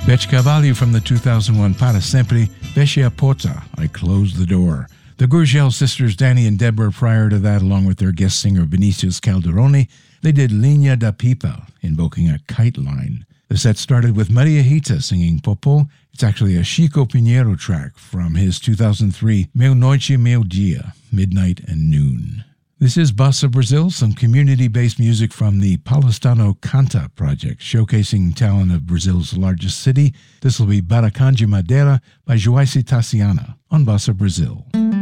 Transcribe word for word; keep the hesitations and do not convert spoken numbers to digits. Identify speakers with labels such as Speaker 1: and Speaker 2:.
Speaker 1: Beth Carvalho from the two thousand one Para Sempre, Feche a Porta, I Close the Door. The Gurgel sisters, Danny and Deborah, prior to that, along with their guest singer Vinicius Calderoni, they did Linha da Pipa, invoking a kite line. The set started with Maria Rita singing Popo. It's actually a Chico Pinheiro track from his two thousand three Meu Noite Meu Dia, Midnight and Noon. This is Bossa Brazil, some community-based music from the Paulistano Canta project, showcasing talent of Brazil's largest city. This will be Baracã de Madeira by Joyce Tassiana on Bossa Brazil.